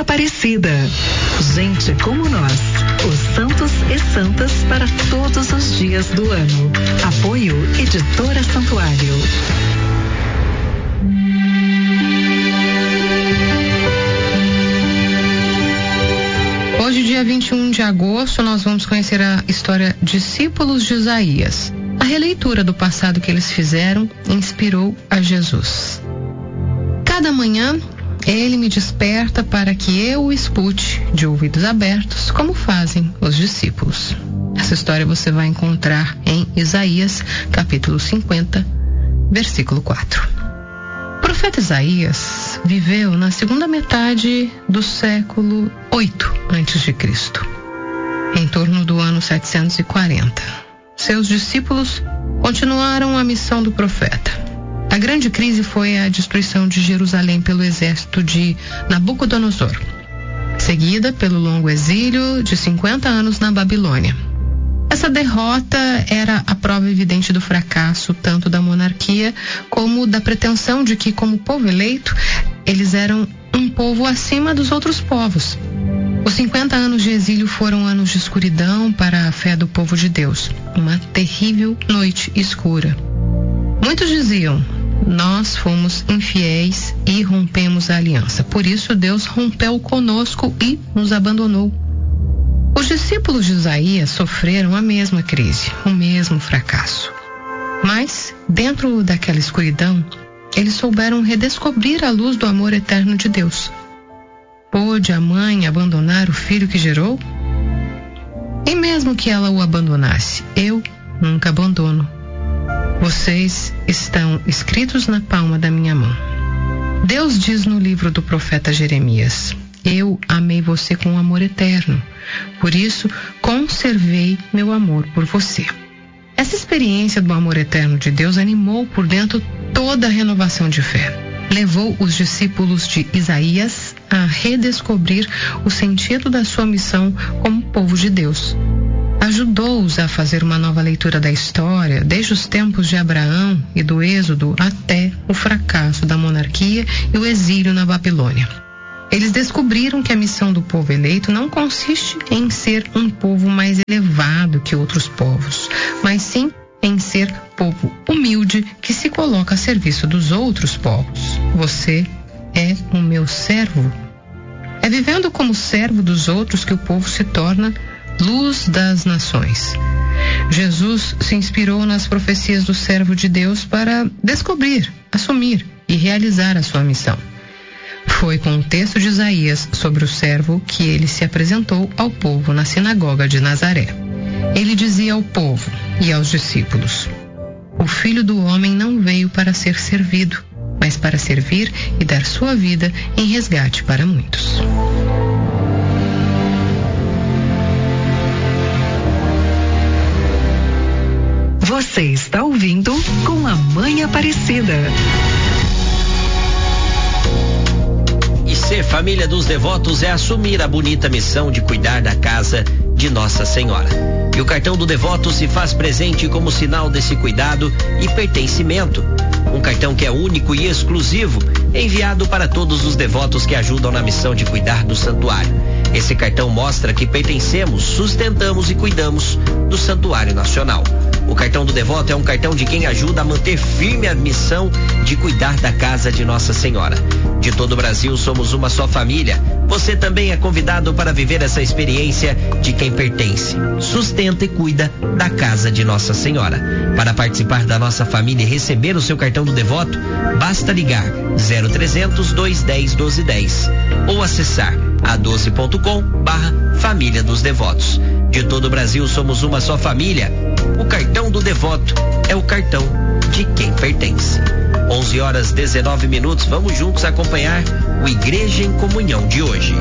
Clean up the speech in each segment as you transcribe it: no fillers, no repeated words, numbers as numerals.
Aparecida. Gente como nós, os santos e santas para todos os dias do ano. Apoio Editora Santuário. Hoje, dia 21 de agosto, nós vamos conhecer a história Discípulos de Isaías. A releitura do passado que eles fizeram inspirou a Jesus. Cada manhã, ele me desperta para que eu o escute de ouvidos abertos, como fazem os discípulos. Essa história você vai encontrar em Isaías, capítulo 50, versículo 4. O profeta Isaías viveu na segunda metade do século 8 a.C., em torno do ano 740. Seus discípulos continuaram a missão do profeta. A grande crise foi a destruição de Jerusalém pelo exército de Nabucodonosor, seguida pelo longo exílio de 50 anos na Babilônia. Essa derrota era a prova evidente do fracasso tanto da monarquia como da pretensão de que, como povo eleito, eles eram um povo acima dos outros povos. Os 50 anos de exílio foram anos de escuridão para a fé do povo de Deus, uma terrível noite escura. Muitos diziam: nós fomos infiéis e rompemos a aliança. Por isso Deus rompeu conosco e nos abandonou. Os discípulos de Isaías sofreram a mesma crise, o mesmo fracasso. Mas, dentro daquela escuridão, eles souberam redescobrir a luz do amor eterno de Deus. Pôde a mãe abandonar o filho que gerou? E mesmo que ela o abandonasse, eu nunca abandono. Vocês estão escritos na palma da minha mão. Deus diz no livro do profeta Jeremias: eu amei você com amor eterno, por isso conservei meu amor por você. Essa experiência do amor eterno de Deus animou por dentro toda a renovação de fé. Levou os discípulos de Isaías a redescobrir o sentido da sua missão como povo de Deus. Ajudou-os a fazer uma nova leitura da história, desde os tempos de Abraão e do Êxodo até o fracasso da monarquia e o exílio na Babilônia. Eles descobriram que a missão do povo eleito não consiste em ser um povo mais elevado que outros povos, mas sim em ser povo humilde que se coloca a serviço dos outros povos. Você é o meu servo. É vivendo como servo dos outros que o povo se torna luz das nações. Jesus se inspirou nas profecias do servo de Deus para descobrir, assumir e realizar a sua missão. Foi com o texto de Isaías sobre o servo que ele se apresentou ao povo na sinagoga de Nazaré. Ele dizia ao povo e aos discípulos: o Filho do Homem não veio para ser servido, mas para servir e dar sua vida em resgate para muitos. Você está ouvindo Com a Mãe Aparecida. E ser família dos devotos é assumir a bonita missão de cuidar da casa de Nossa Senhora. E o cartão do devoto se faz presente como sinal desse cuidado e pertencimento. Um cartão que é único e exclusivo, enviado para todos os devotos que ajudam na missão de cuidar do santuário. Esse cartão mostra que pertencemos, sustentamos e cuidamos do Santuário Nacional. O cartão do devoto é um cartão de quem ajuda a manter firme a missão de cuidar da casa de Nossa Senhora. De todo o Brasil somos uma só família. Você também é convidado para viver essa experiência de quem pertence, sustenta e cuida da casa de Nossa Senhora. Para participar da nossa família e receber o seu cartão do devoto, basta ligar 0300 210 1210 ou acessar a12.com/família dos devotos. De todo o Brasil somos uma só família. O cartão do devoto é o cartão de quem pertence. 11h19. Vamos juntos acompanhar o Igreja em Comunhão de hoje.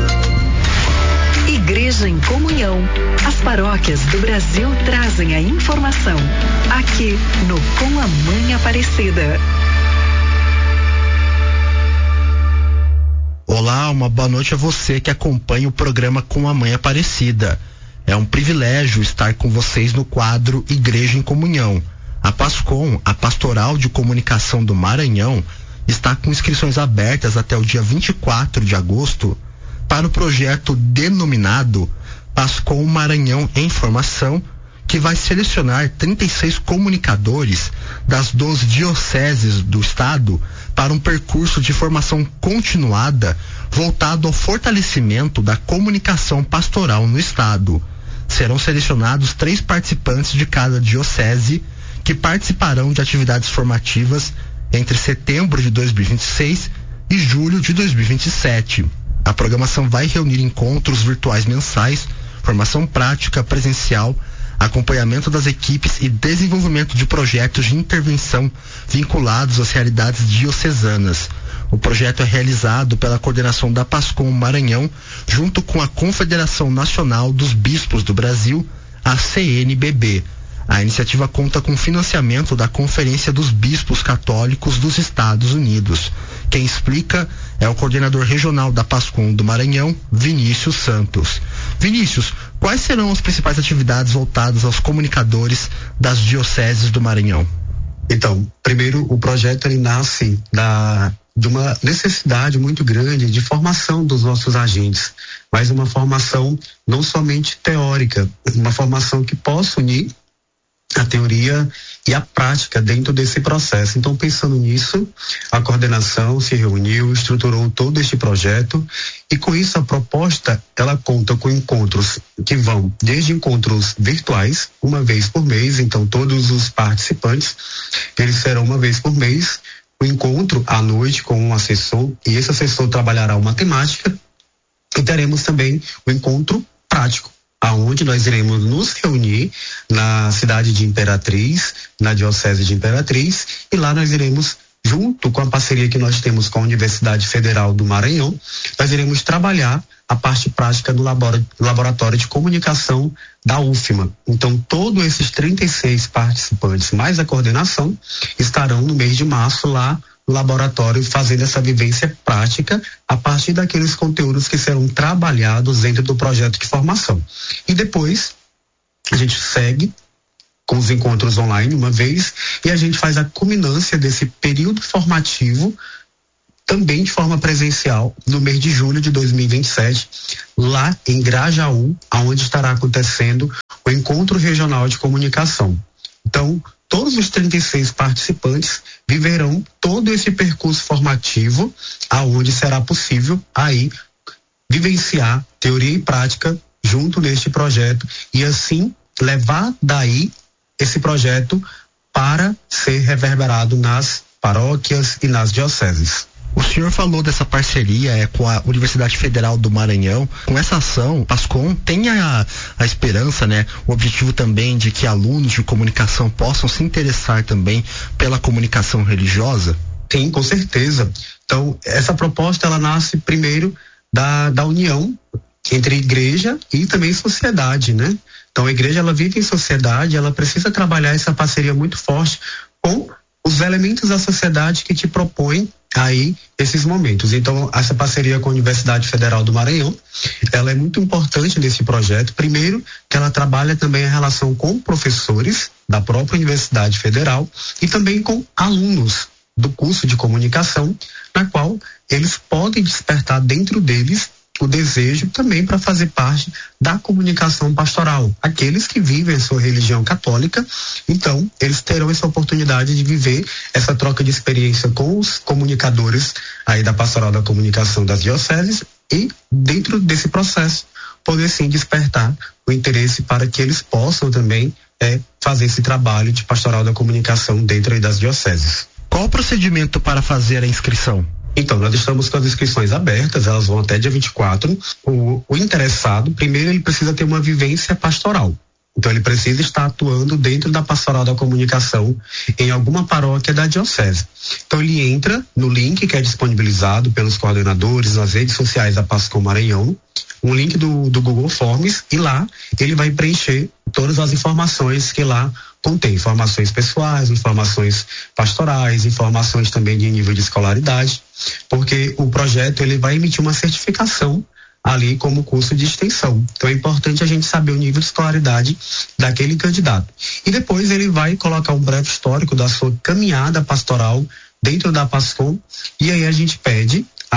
Igreja em Comunhão. As paróquias do Brasil trazem a informação. Aqui no Com a Mãe Aparecida. Olá, uma boa noite a você que acompanha o programa Com a Mãe Aparecida. É um privilégio estar com vocês no quadro Igreja em Comunhão. A PASCOM, a Pastoral de Comunicação do Maranhão, está com inscrições abertas até o dia 24 de agosto para o projeto denominado PASCOM Maranhão em Formação, que vai selecionar 36 comunicadores das 12 dioceses do estado para um percurso de formação continuada voltado ao fortalecimento da comunicação pastoral no estado. Serão selecionados 3 participantes de cada diocese que participarão de atividades formativas entre setembro de 2026 e julho de 2027. A programação vai reunir encontros virtuais mensais, formação prática presencial, acompanhamento das equipes e desenvolvimento de projetos de intervenção vinculados às realidades diocesanas. O projeto é realizado pela coordenação da PASCOM Maranhão, junto com a Confederação Nacional dos Bispos do Brasil, a CNBB. A iniciativa conta com financiamento da Conferência dos Bispos Católicos dos Estados Unidos. Quem explica é o coordenador regional da PASCOM do Maranhão, Vinícius Santos. Vinícius, quais serão as principais atividades voltadas aos comunicadores das dioceses do Maranhão? Então, primeiro, o projeto ele nasce de uma necessidade muito grande de formação dos nossos agentes, mas uma formação não somente teórica, uma formação que possa unir a teoria e a prática dentro desse processo. Então, pensando nisso, a coordenação se reuniu, estruturou todo este projeto e com isso a proposta, ela conta com encontros que vão desde encontros virtuais, uma vez por mês, então todos os participantes, eles serão uma vez por mês, o encontro à noite com um assessor e esse assessor trabalhará uma temática e teremos também o encontro prático, aonde nós iremos nos reunir na cidade de Imperatriz, na diocese de Imperatriz, e lá nós iremos, junto com a parceria que nós temos com a Universidade Federal do Maranhão, nós iremos trabalhar a parte prática no laboratório de comunicação da UFMA. Então, todos esses 36 participantes, mais a coordenação, estarão no mês de março lá no laboratório fazendo essa vivência prática a partir daqueles conteúdos que serão trabalhados dentro do projeto de formação. E depois a gente segue com os encontros online uma vez e a gente faz a culminância desse período formativo também de forma presencial no mês de julho de 2027 lá em Grajaú, onde estará acontecendo o Encontro Regional de Comunicação. Então, todos os 36 participantes viverão todo esse percurso formativo, aonde será possível aí vivenciar teoria e prática junto neste projeto e assim levar daí esse projeto para ser reverberado nas paróquias e nas dioceses. O senhor falou dessa parceria com a Universidade Federal do Maranhão. Com essa ação, PASCOM tem a esperança, né? O objetivo também de que alunos de comunicação possam se interessar também pela comunicação religiosa? Sim, com certeza. Então, essa proposta, ela nasce primeiro da união entre igreja e também sociedade, né? Então, a igreja, ela vive em sociedade, ela precisa trabalhar essa parceria muito forte com os elementos da sociedade que te propõem aí esses momentos. Então, essa parceria com a Universidade Federal do Maranhão, ela é muito importante nesse projeto. Primeiro, que ela trabalha também a relação com professores da própria Universidade Federal e também com alunos do curso de comunicação, na qual eles podem despertar dentro deles o desejo também para fazer parte da comunicação pastoral. Aqueles que vivem a sua religião católica, então, eles terão essa oportunidade de viver essa troca de experiência com os comunicadores aí da Pastoral da Comunicação das dioceses e, dentro desse processo, poder sim despertar o interesse para que eles possam também fazer esse trabalho de Pastoral da Comunicação dentro aí das dioceses. Qual o procedimento para fazer a inscrição? Então, nós estamos com as inscrições abertas, elas vão até dia 24. O interessado, primeiro, ele precisa ter uma vivência pastoral. Então, ele precisa estar atuando dentro da Pastoral da Comunicação em alguma paróquia da diocese. Então, ele entra no link que é disponibilizado pelos coordenadores nas redes sociais da PASCOM Maranhão, um link do Google Forms, e lá ele vai preencher todas as informações que lá contém, informações pessoais, informações pastorais, informações também de nível de escolaridade, porque o projeto ele vai emitir uma certificação ali como curso de extensão. Então é importante a gente saber o nível de escolaridade daquele candidato. E depois ele vai colocar um breve histórico da sua caminhada pastoral dentro da PASCOM, e aí a gente pede a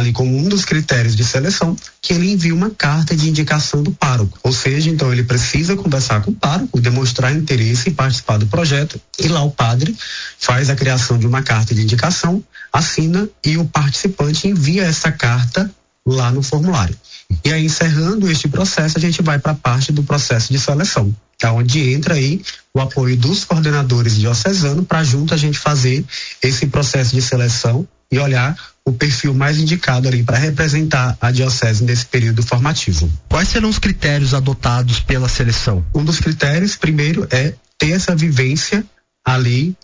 ali como um dos critérios de seleção, que ele envie uma carta de indicação do pároco. Ou seja, então ele precisa conversar com o pároco, demonstrar interesse em participar do projeto, e lá o padre faz a criação de uma carta de indicação, assina e o participante envia essa carta lá no formulário. E aí, encerrando este processo, a gente vai para a parte do processo de seleção, que é onde entra aí o apoio dos coordenadores diocesanos para junto a gente fazer esse processo de seleção e olhar o perfil mais indicado ali para representar a diocese nesse período formativo. Quais serão os critérios adotados pela seleção? Um dos critérios, primeiro, é ter essa vivência ali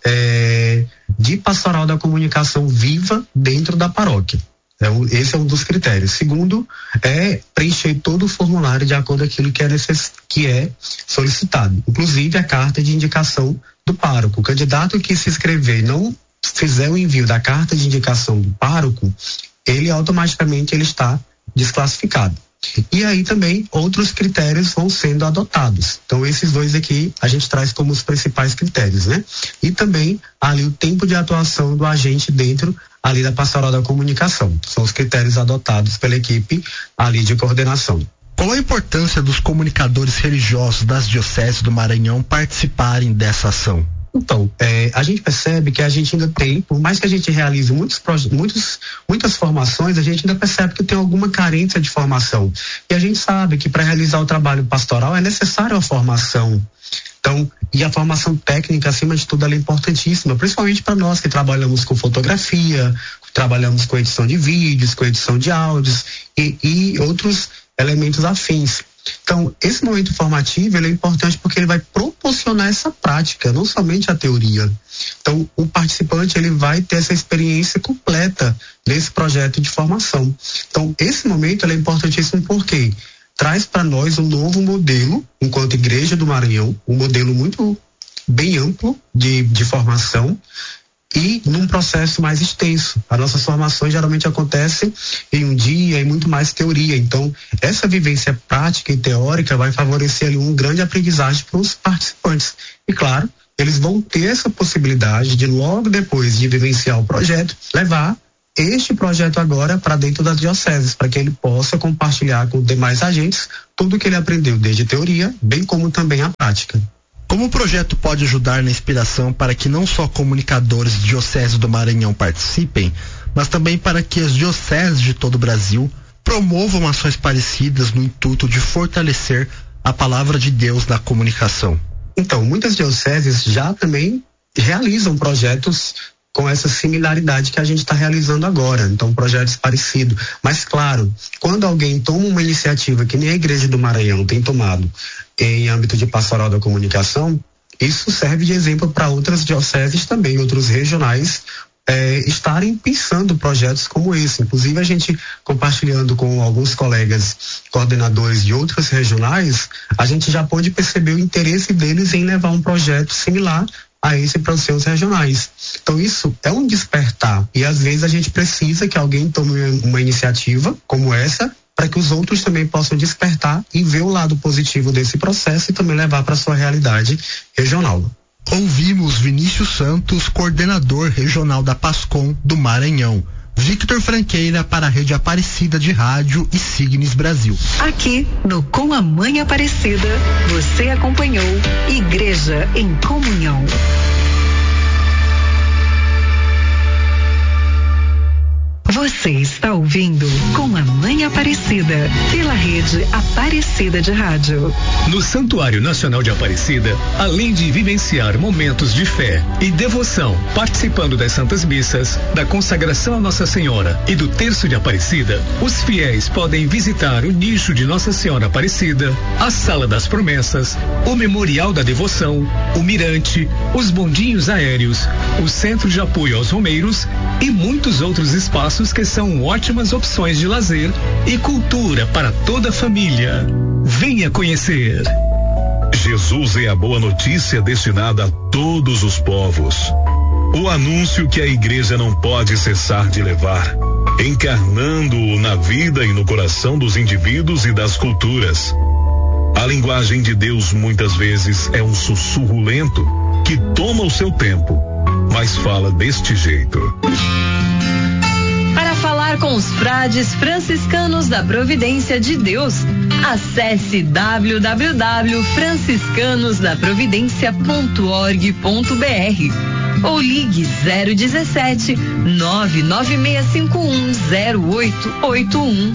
de pastoral da comunicação viva dentro da paróquia. Esse é um dos critérios. Segundo, é preencher todo o formulário de acordo com aquilo que é solicitado. Inclusive a carta de indicação do pároco. O candidato que se inscrever não fizer o envio da carta de indicação do pároco, ele automaticamente está desclassificado. E aí também outros critérios vão sendo adotados. Então esses dois aqui a gente traz como os principais critérios, né? E também ali o tempo de atuação do agente dentro ali da pastoral da comunicação. São os critérios adotados pela equipe ali de coordenação. Qual a importância dos comunicadores religiosos das dioceses do Maranhão participarem dessa ação? Então, a gente percebe que a gente ainda tem, por mais que a gente realize muitas formações, a gente ainda percebe que tem alguma carência de formação. E a gente sabe que para realizar o trabalho pastoral é necessário a formação. Então, e a formação técnica, acima de tudo, ela é importantíssima, principalmente para nós que trabalhamos com fotografia, trabalhamos com edição de vídeos, com edição de áudios e outros elementos afins. Então, esse momento formativo ele é importante porque ele vai proporcionar essa prática, não somente a teoria. Então, o participante ele vai ter essa experiência completa nesse projeto de formação. Então, esse momento ele é importantíssimo porque traz para nós um novo modelo, enquanto Igreja do Maranhão, um modelo muito bem amplo de formação, e num processo mais extenso. As nossas formações geralmente acontecem em um dia e muito mais teoria. Então, essa vivência prática e teórica vai favorecer ali uma grande aprendizagem para os participantes. E claro, eles vão ter essa possibilidade de logo depois de vivenciar o projeto, levar este projeto agora para dentro das dioceses, para que ele possa compartilhar com demais agentes tudo o que ele aprendeu desde teoria, bem como também a prática. Como o projeto pode ajudar na inspiração para que não só comunicadores dioceses do Maranhão participem, mas também para que as dioceses de todo o Brasil promovam ações parecidas no intuito de fortalecer a palavra de Deus na comunicação? Então, muitas dioceses já também realizam projetos com essa similaridade que a gente está realizando agora, então projetos parecidos. Mas claro, quando alguém toma uma iniciativa que nem a Igreja do Maranhão tem tomado em âmbito de pastoral da comunicação, isso serve de exemplo para outras dioceses também, outros regionais estarem pensando projetos como esse. Inclusive a gente compartilhando com alguns colegas coordenadores de outros regionais, a gente já pôde perceber o interesse deles em levar um projeto similar a esse para os seus regionais. Então isso é um despertar e às vezes a gente precisa que alguém tome uma iniciativa como essa para que os outros também possam despertar e ver o lado positivo desse processo e também levar para a sua realidade regional. Ouvimos Vinícius Santos, coordenador regional da PASCOM do Maranhão. Victor Franqueira para a Rede Aparecida de Rádio e Signes Brasil. Aqui no Com a Mãe Aparecida, você acompanhou Igreja em Comunhão. Você está ouvindo Com a Mãe Aparecida, pela Rede Aparecida de Rádio. No Santuário Nacional de Aparecida, além de vivenciar momentos de fé e devoção, participando das Santas Missas, da consagração a Nossa Senhora e do Terço de Aparecida, os fiéis podem visitar o nicho de Nossa Senhora Aparecida, a Sala das Promessas, o Memorial da Devoção, o Mirante, os bondinhos aéreos, o Centro de Apoio aos Romeiros e muitos outros espaços que são ótimas opções de lazer e cultura para toda a família. Venha conhecer. Jesus é a boa notícia destinada a todos os povos. O anúncio que a igreja não pode cessar de levar, encarnando-o na vida e no coração dos indivíduos e das culturas. A linguagem de Deus muitas vezes é um sussurro lento que toma o seu tempo, mas fala deste jeito. Para falar com os Frades Franciscanos da Providência de Deus. Acesse www.franciscanosdaprovidencia.org.br ou ligue 017 99651 0881.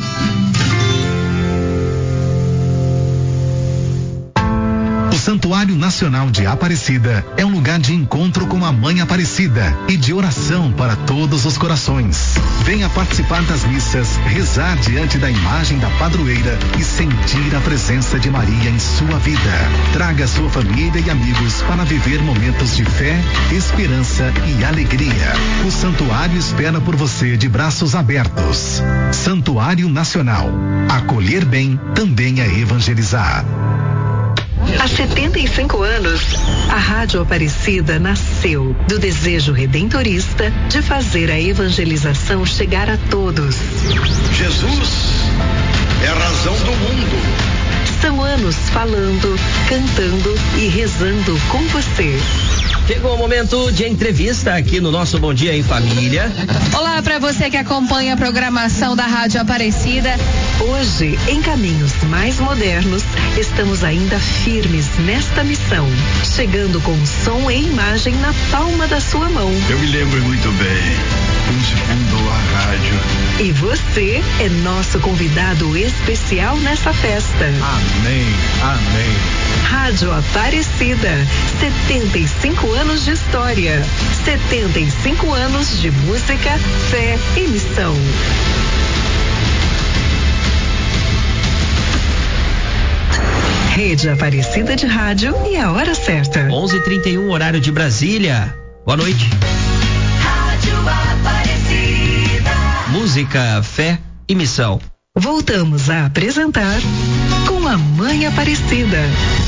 O Santuário Nacional de Aparecida é um lugar de encontro com a Mãe Aparecida e de oração para todos os corações. Venha participar das missas, rezar diante da imagem da padroeira e sentir a presença de Maria em sua vida. Traga sua família e amigos para viver momentos de fé, esperança e alegria. O santuário espera por você de braços abertos. Santuário Nacional. Acolher bem também é evangelizar. Há 75 anos, a Rádio Aparecida nasceu do desejo redentorista de fazer a evangelização chegar a todos. Jesus é a razão do mundo. São anos falando, cantando e rezando com você. Chegou o momento de entrevista aqui no nosso Bom Dia em Família. Olá para você que acompanha a programação da Rádio Aparecida. Hoje, em caminhos mais modernos, estamos ainda firmes nesta missão, chegando com som e imagem na palma da sua mão. Eu me lembro muito bem quando se fundou a rádio. E você é nosso convidado especial nessa festa. Amém, amém. Rádio Aparecida, 75 anos de história, 75 anos de música, fé e missão. Rede Aparecida de Rádio e a hora certa. 11h31, horário de Brasília. Boa noite. Rádio Aparecida. Música, fé e missão. Voltamos a apresentar Com a Mãe Aparecida.